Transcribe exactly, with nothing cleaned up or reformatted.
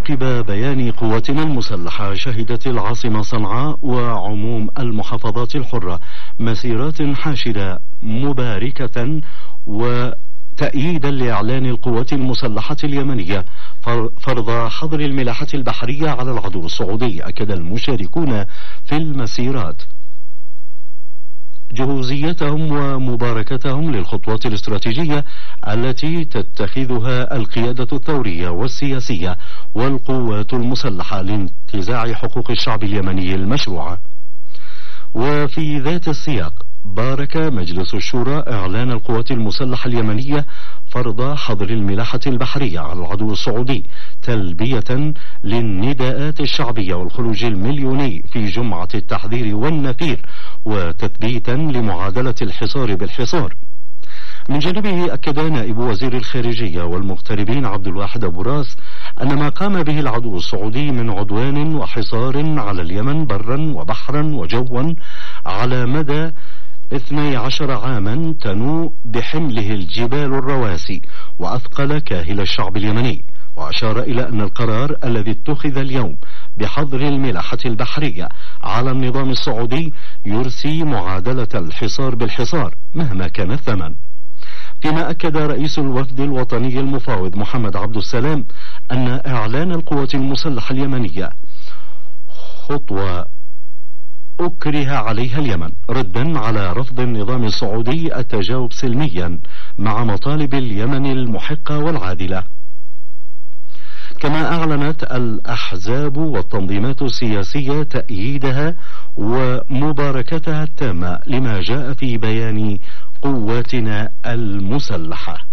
عقب بيان قواتنا المسلحة، شهدت العاصمة صنعاء وعموم المحافظات الحرة مسيرات حاشدة مباركة وتأييدا لإعلان القوات المسلحة اليمنية فرض حظر الملاحة البحرية على العدو السعودي. أكد المشاركون في المسيرات جهوزيتهم ومباركتهم للخطوات الاستراتيجية التي تتخذها القيادة الثورية والسياسية والقوات المسلحة لانتزاع حقوق الشعب اليمني المشروعة. وفي ذات السياق بارك مجلس الشورى إعلان القوات المسلحة اليمنية فرض حظر الملاحة البحرية على العدو السعودي تلبية للنداءات الشعبية والخروج المليوني في جمعة التحذير والنفير وتثبيتا لمعادلة الحصار بالحصار. من جانبه أكد نائب وزير الخارجية والمغتربين عبد الواحد أبو راس أن ما قام به العدو السعودي من عدوان وحصار على اليمن برا وبحرا وجوا على مدى اثني عشر عاما تنوء بحمله الجبال الرواسي وأثقل كاهل الشعب اليمني. وأشار إلى أن القرار الذي اتخذ اليوم بحظر الملاحة البحرية على النظام السعودي يرسي معادلة الحصار بالحصار مهما كان الثمن. فيما أكد رئيس الوفد الوطني المفاوض محمد عبد السلام أن إعلان القوات المسلحة اليمنية خطوة أكره عليها اليمن ردا على رفض النظام السعودي التجاوب سلميا مع مطالب اليمن المحقة والعادلة. كما أعلنت الأحزاب والتنظيمات السياسية تأييدها ومباركتها التامة لما جاء في بيان قواتنا المسلحة.